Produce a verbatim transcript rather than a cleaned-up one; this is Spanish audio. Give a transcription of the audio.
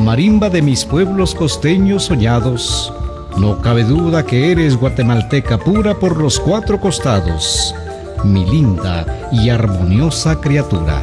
marimba de mis pueblos costeños soñados, no cabe duda que eres guatemalteca pura por los cuatro costados, mi linda y armoniosa criatura.